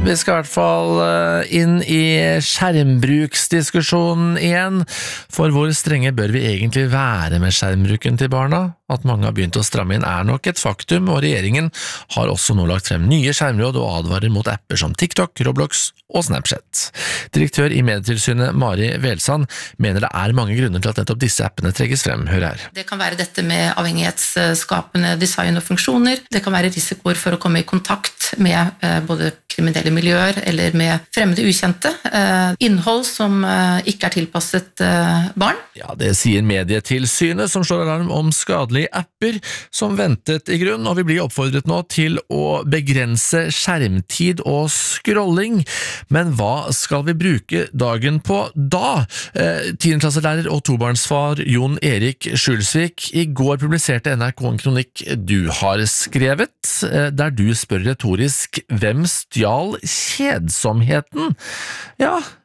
Vi skal I hvert fall inn I skjermbruksdiskusjonen igjen, for hvor strenge bør vi egentlig være med skjermbruken til barna? At mange har begynt å stramme inn nok et faktum, og regjeringen har også nå lagt frem nye skjermråd og advarer mot apper som TikTok, Roblox og Snapchat. Direktør I Medietilsynet Mari Velsand mener det mange grunner til at nettopp disse appene trekkes frem. Hør her. Det kan være dette med avhengighetsskapende design og funksjoner. Det kan være risikoer for å komme I kontakt med både kriminelle miljøer eller med fremmede ukjente. Innhold som ikke tilpasset barn. Ja, det sier Medietilsynet, som slår alarm om skadelige apper som ventet I grunn, og vi blir oppfordret nå til å begrense skjermtid og scrolling. Men hva skal vi bruke dagen på da? 10-klasselærer og tobarnsfar Jon Erik Skjulsvik, I går publiserte NRK en kronikk du har skrevet, der du spør retorisk hvem stjal kjedsomheten? Ja,